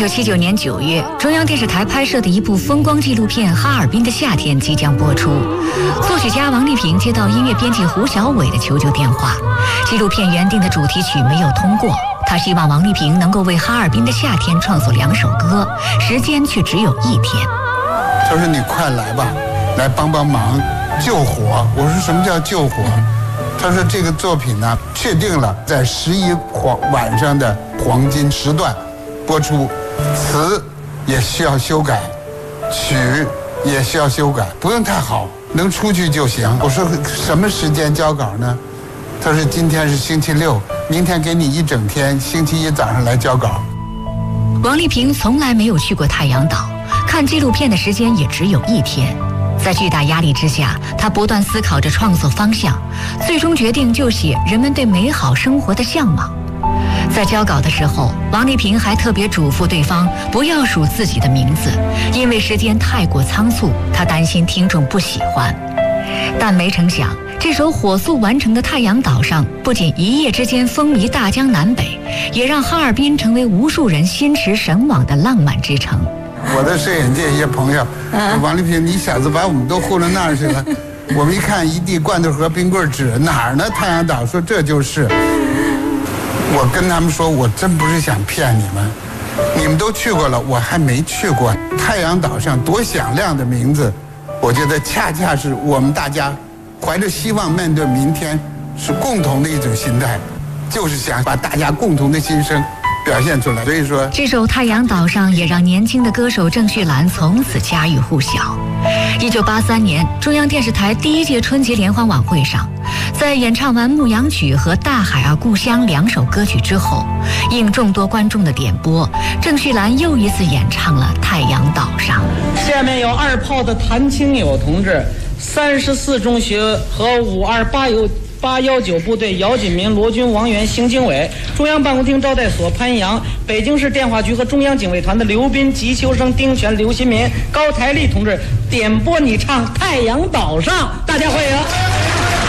1979年9月，中央电视台拍摄的一部风光纪录片《哈尔滨的夏天》即将播出。作曲家王丽萍接到音乐编辑胡小伟的求救电话，纪录片原定的主题曲没有通过，他希望王丽萍能够为《哈尔滨的夏天》创作2首歌，时间却只有1天。 他说：“你快来吧，来帮帮忙，救火。”我说：“什么叫救火？”他说：“这个作品呢，确定了在11晚上的黄金时段播出，词也需要修改，曲也需要修改，不用太好，能出去就行。”我说：“什么时间交稿呢？”他说：“今天是星期6，明天给你1整天，星期1早上来交稿。” 王丽萍从来没有去过太阳岛，看纪录片的时间也只有1天。在巨大压力之下，他不断思考着创作方向，最终决定就写人们对美好生活的向往。在交稿的时候，王丽萍还特别嘱咐对方不要数自己的名字，因为时间太过仓促，她担心听众不喜欢。但没成想，这首火速完成的《太阳岛上》不仅一夜之间风靡大江南北，也让哈尔滨成为无数人心驰神往的浪漫之城。 我的摄影界一些朋友，王丽萍，你小子把我们都糊弄那儿去了。我们一看一地罐头和冰棍指哪儿呢？太阳岛，说这就是。我跟他们说，我真不是想骗你们，你们都去过了，我还没去过。太阳岛上多响亮的名字，我觉得恰恰是我们大家怀着希望面对明天是共同的一种心态，就是想把大家共同的心声表现出来。所以说， 这首《太阳岛上》也让年轻的歌手郑绪岚从此家喻户晓。1983年，中央电视台第1届春节联欢晚会上，在演唱完《牧羊曲》和《大海啊故乡》2首歌曲之后，应众多观众的点播，郑绪岚又一次演唱了《太阳岛上》。 下面有2炮的谭清友同志，34中学和52819部队姚锦民、罗军、王源、邢经纬，中央办公厅招待所潘阳，北京市电话局和中央警卫团的刘斌、吉秋生、丁全、刘新民、高台丽同志点播你唱《太阳岛上》，大家欢迎。